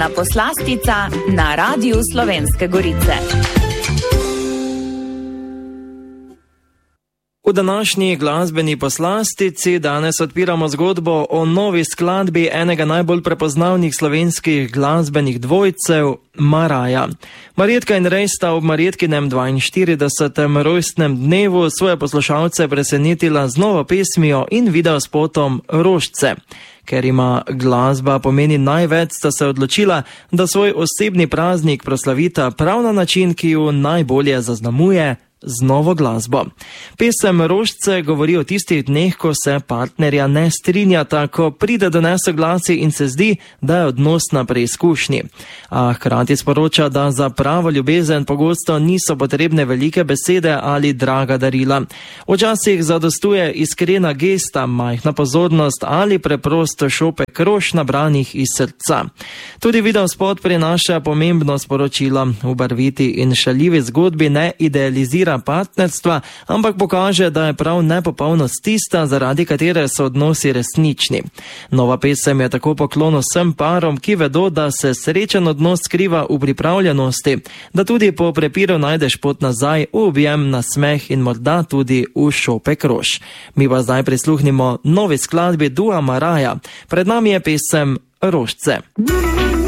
Poslastica na Radiu Slovenske Gorice. V današnji glasbeni poslastici danes odpiramo zgodbo o novi skladbi enega najbolj prepoznavnih slovenskih glasbenih dvojcev, Maraja. Marjetka in Rej sta ob Marjetkinem 42. rojstnem dnevu svoje poslušalce presenetila z novo pesmijo in videospotom Rožce. Ker ima glasba pomeni največ, sta se odločila, da svoj osebni praznik proslavita prav na način, ki ju najbolje zaznamuje, z novo glasbo. Pesem Rožce govori o tistih dneh, ko se partnerja ne strinjata, ko pride do nesoglasij in se zdi, da je odnos na preizkušnji. A hkrati sporoča, da za pravo ljubezen pogosto niso potrebne velike besede ali draga darila. Včasih zadostuje iskrena gesta, majhna pozornost ali preprosto šopek rož nabranih iz srca. Tudi videospot prinaša pomembno sporočilo. V barviti in šaljivi zgodbi ne idealizira partnerstva, ampak pokaže, da je prav nepopolnost tista, zaradi katere so odnosi resnični. Nova pesem je tako poklon vsem parom, ki vedo, da se srečen odnos skriva v pripravljenosti, da tudi po prepiru najdeš pot nazaj, v objem, nasmeh in morda tudi v šopek rož. Mi pa zdaj prisluhnimo novi skladbi dua Maraja. Pred nami je pesem Rožce.